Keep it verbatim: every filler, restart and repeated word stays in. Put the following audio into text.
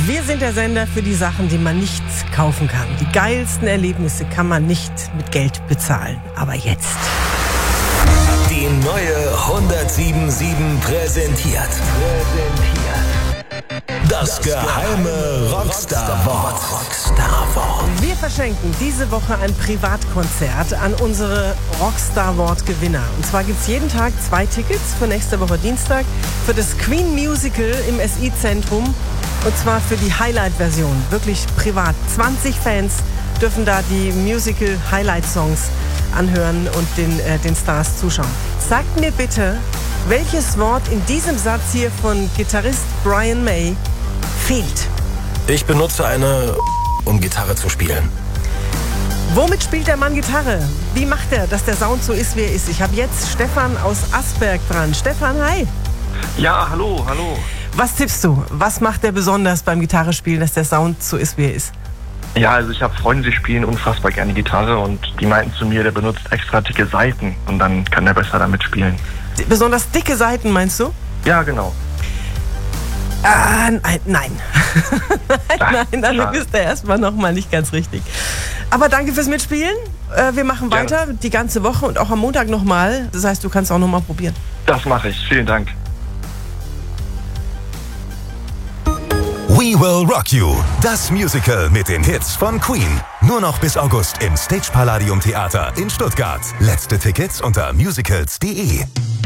Wir sind der Sender für die Sachen, die man nicht kaufen kann. Die geilsten Erlebnisse kann man nicht mit Geld bezahlen. Aber jetzt. Die neue hundertsieben Komma sieben präsentiert. Das geheime Rockstar-Wort. Rockstar-Wort. Wir verschenken diese Woche ein Privatkonzert an unsere Rockstar-Wort-Gewinner. Und zwar gibt es jeden Tag zwei Tickets für nächste Woche Dienstag für das Queen Musical im S I-Zentrum. Und zwar für die Highlight-Version, wirklich privat. zwanzig Fans dürfen da die Musical-Highlight-Songs anhören und den, äh, den Stars zuschauen. Sagt mir bitte, welches Wort in diesem Satz hier von Gitarrist Brian May fehlt? Ich benutze eine, um Gitarre zu spielen. Womit spielt der Mann Gitarre? Wie macht er, dass der Sound so ist, wie er ist? Ich habe jetzt Stefan aus Asberg dran. Stefan, hi. Ja, hallo, hallo. Was tippst du? Was macht er besonders beim Gitarrespielen, dass der Sound so ist, wie er ist? Ja, also ich habe Freunde, die spielen unfassbar gerne Gitarre und die meinten zu mir, der benutzt extra dicke Saiten und dann kann er besser damit spielen. D- besonders dicke Saiten, meinst du? Ja, genau. Ah, nein, nein. nein, Ach, nein, dann schade. bist du erstmal nochmal nicht ganz richtig. Aber danke fürs Mitspielen. Äh, wir machen Gerne. weiter die ganze Woche und auch am Montag nochmal. Das heißt, du kannst auch nochmal probieren. Das mache ich. Vielen Dank. We Will Rock You, das Musical mit den Hits von Queen. Nur noch bis August im Stage Palladium Theater in Stuttgart. Letzte Tickets unter musicals punkt de.